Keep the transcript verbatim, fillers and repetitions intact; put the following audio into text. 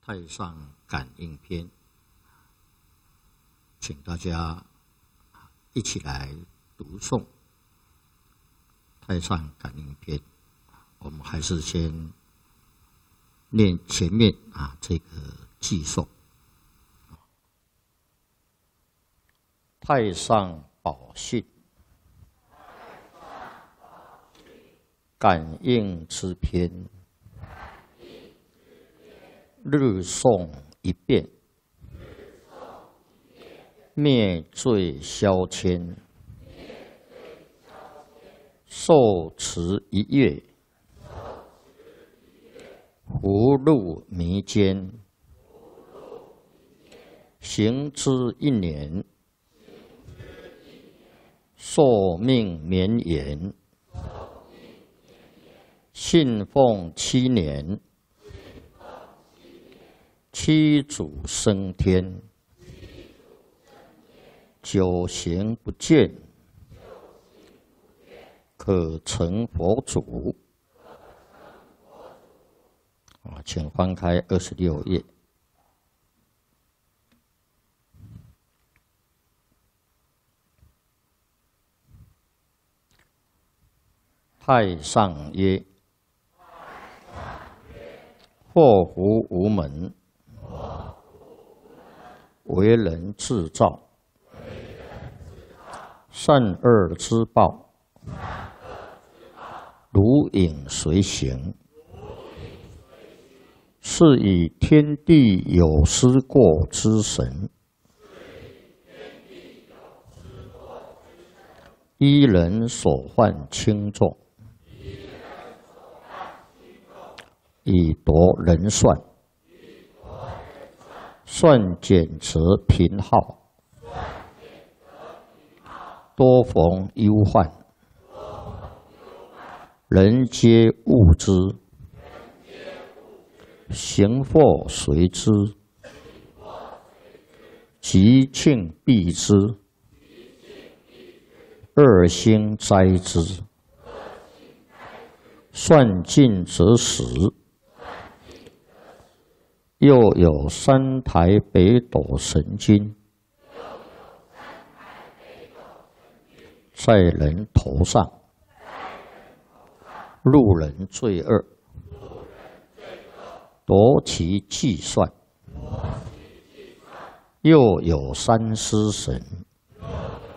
太上感应篇，请大家一起来读诵太上感应篇。我们还是先念前面啊这个偈颂。太上宝训，感应之篇，日诵一遍，灭罪消愆，受持一月，福禄弥坚，行之一年，寿命绵延，信奉七年，七祖升天，九行不见，可成佛祖。啊，请翻开二十六页。太上曰：祸福无门，为人自造，善恶之报，如影随形。是以天地有失过之神，依人所患轻重，以夺人算，算减则贫耗，多逢忧患，人皆恶之，行祸随之，吉庆避之，恶星灾之。算尽则死。又有三台北斗神君，在人头上，路人罪恶，夺其计算。又有三尸神，